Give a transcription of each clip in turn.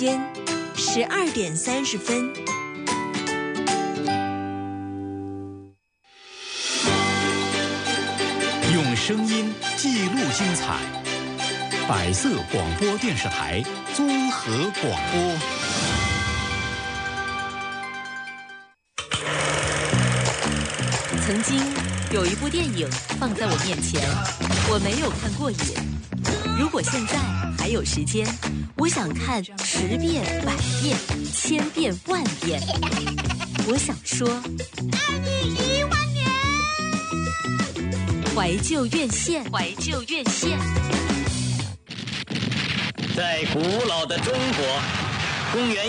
间12:30。 用声音记录精彩，百色广播电视台综合广播。 曾经有一部电影放在我面前，我没有看过瘾。如果现在还有时间，我想看10遍、100遍、1000遍、10000遍。我想说， 爱你10000年。 怀旧院线，怀旧院线。 在古老的中国，公元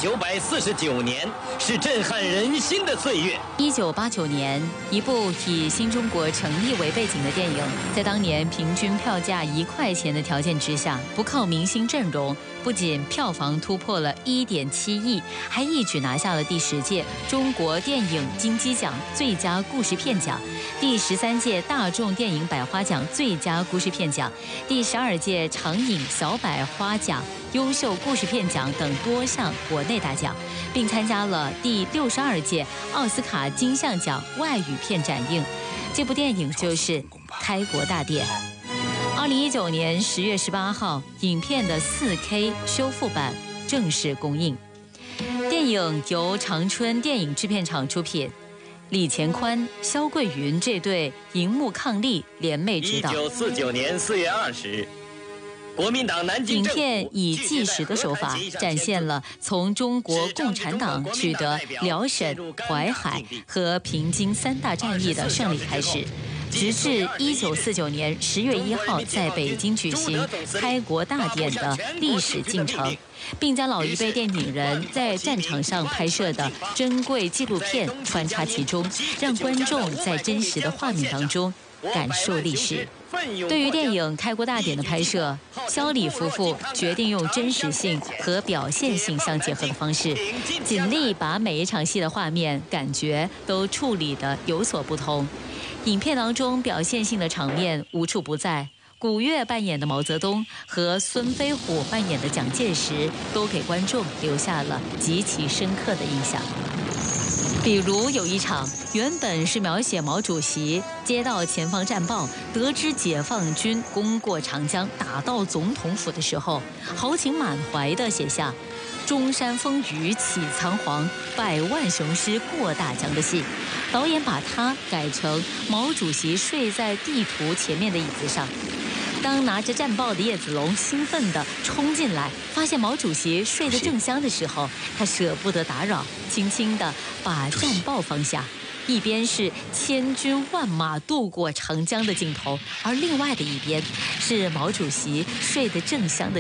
1949年是震撼人心的岁月。 1989年，一部以新中国成立为背景的电影，在当年平均票价1块钱的条件之下，不靠明星阵容，不仅票房突破了1.7亿，还一举拿下了第10届中国电影金鸡奖最佳故事片奖、第13届大众电影百花奖最佳故事片奖、第12届长影小百花奖优秀故事片奖等多项国内大奖，并参加了第62届奥斯卡金像奖外语片展映。这部电影就是《开国大典》。2019年10月18号，影片的4K 修复版正式公映。电影由长春电影制片厂出品，李乾宽、肖桂云这对荧幕伉俪联袂执导。 1949年4月20日。国民党南京影片以纪实的手法展现了从中国共产党取得辽沈、淮海和平津3大战役的胜利开始，直至1949年10月1号在北京举行开国大典的历史进程，并将老一辈电影人在战场上拍摄的珍贵纪录片穿插其中，让观众在真实的画面当中感受历史。对于电影《开国大典》的拍摄，肖李夫妇决定用真实性和表现性相结合的方式，尽力把每一场戏的画面感觉都处理得有所不同。影片当中表现性的场面无处不在，古月扮演的毛泽东和孙飞虎扮演的蒋介石都给观众留下了极其深刻的印象。比如有一场原本是描写毛主席接到前方战报，得知解放军攻过长江，打到总统府的时候，豪情满怀地写下“中山风雨起仓皇，百万雄师过大江”的戏，导演把它改成毛主席睡在地图前面的椅子上。当拿着战报的叶子龙兴奋地冲进来，发现毛主席睡得正香的时候，他舍不得打扰，轻轻地把战报放下。一边是千军万马渡过长江的镜头，而另外的一边是毛主席睡得正香的